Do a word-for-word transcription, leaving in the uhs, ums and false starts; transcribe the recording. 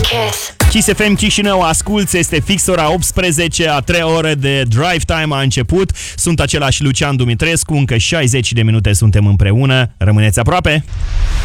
Kiss. Kiss F M Chișinău, asculți, este fix ora optsprezece, a trei ore de drive time a început. Sunt același Lucian Dumitrescu, încă șaizeci de minute suntem împreună. Rămâneți aproape!